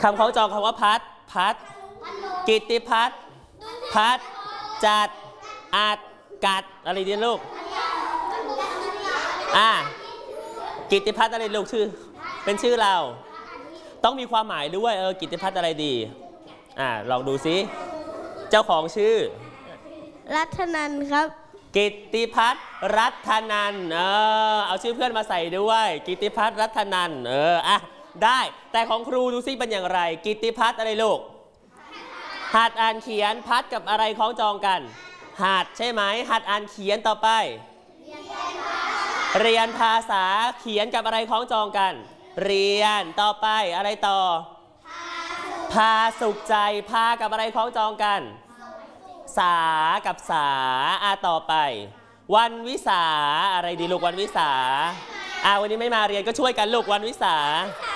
คำคล้องจองคำว่าพัดกิตติพัฒน์พัดจัดอัดกัดอะไรดีลูกกิตติพัฒน์อะไรลูกชื่อเป็นชื่อเราต้องมีความหมายด้วยกิตติพัฒน์อะไรดีลองดูซิเจ้าของชื่อรัตนันครับกิตติพัฒน์รัตนันเอาชื่อเพื่อนมาใส่ด้วยกิตติพัฒน์รัตนันได้แต่ของครูดูซิเป็นอย่างไรกิตติพัฒน์อะไรลูกหัดอ่านเขียนพัดกับอะไรคล้องจองกันหัดใช่ไหมหัดอ่านเขียนต่อไปเรียนภาษาเขียนกับอะไรคล้องจองกันเรียนต่อไปอะไรต่อพาสุขใจพากับอะไรคล้องจองกันสากับสาต่อไปวันวิสาอะไรดีลูกวันวิสาวันนี้ไม่มาเรียนก็ช่วยกันลูกวันวิสา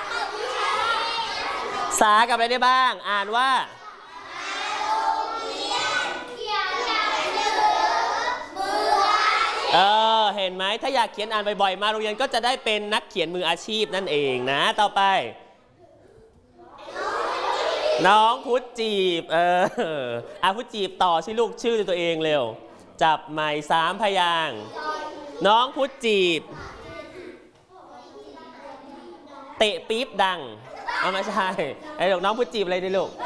สากับอะไรได้บ้างอ่านว่าเห็นไหมถ้าอยากเขียนอ่านบ่อยๆมาโรงเรียนก็จะได้เป็นนักเขียนมืออาชีพนั่นเองนะต่อไปน้องพุทธจีบพุทธจีบต่อชื่อลูกชื่อตัวเองเร็วจับใหม่3 พยางค์น้องพุทธจีบเตะปี๊บดังไม่ใช่ไอ้ลูกน้องพุทธจีบอะไรดิลูก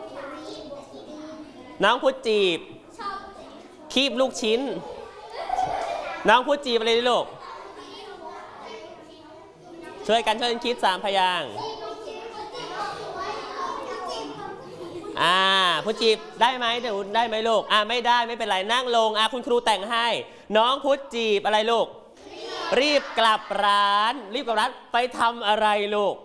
น้องพุทธจีบคีบลูกชิ้นน้องพุทธจีบอะไรดิลูกช่วยกันคิด3 พยางค์พุทธจีบได้ไหมเดี๋ยวได้ไหมลูกไม่ได้ไม่เป็นไรนั่งลงคุณครูแต่งให้น้องพุทธจีบอะไรลูกรีบกลับร้านไปทำอะไรลูก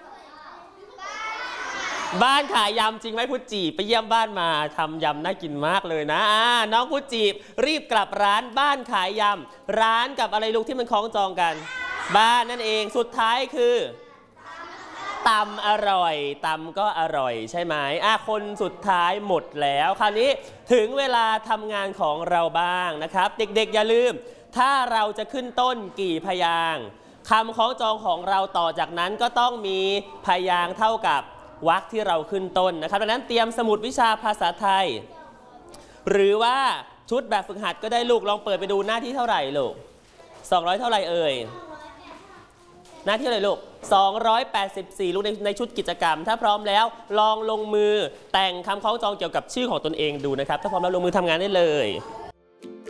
บ้านขายยำจริงไหมพุทธจีบไปเยี่ยมบ้านมาทำยำน่ากินมากเลยนะน้องพุทธจีบรีบกลับร้านบ้านขายยำร้านกับอะไรลูกที่มันคล้องจองกันบ้านนั่นเองสุดท้ายคือตำอร่อยตำก็อร่อยใช่ไหมคนสุดท้ายหมดแล้วคราวนี้ถึงเวลาทำงานของเราบ้างนะครับเด็กๆอย่าลืมถ้าเราจะขึ้นต้นกี่พยางค์คำคล้องจองของเราต่อจากนั้นก็ต้องมีพยางค์เท่ากับวรรคที่เราขึ้นต้นนะครับดังนั้นเตรียมสมุดวิชาภาษาไทยหรือว่าชุดแบบฝึกหัดก็ได้ลูกลองเปิดไปดูหน้าที่เท่าไหร่ลูก200เท่าไหร่เอ่ยหน้าที่อะไรลูก284ลูกในชุดกิจกรรมถ้าพร้อมแล้วลองลงมือแต่งคำคล้องจองเกี่ยวกับชื่อของตนเองดูนะครับถ้าพร้อมแล้วลงมือทำงานได้เลย